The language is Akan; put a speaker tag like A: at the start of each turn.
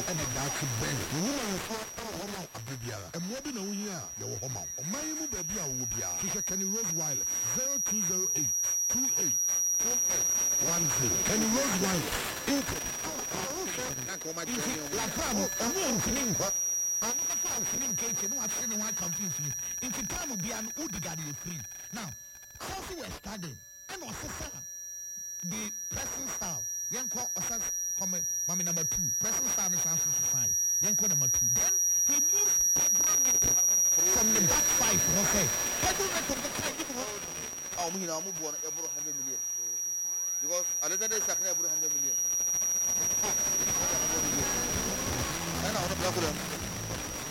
A: and a dark bend. Woman for Homo Abibiara. And what in a year, your Homo. My baby, I will be a Kenny Rose Wiley 0208 28 Kenny Rose Wiley. La Pamo, a moon clean. I'm not feeling cake and what's in one confuse me. In the time will be an Udigadi free. Now, coffee was studying and was the pressing style. Young call us comment, mommy number 2. Pressing style is answer to 5. Young call number 2. Then he moved from the back 5. Okay. I don't know to the time you know.
B: Oh, we now move on every 100 million. Because a little day, every 100 million. And I want to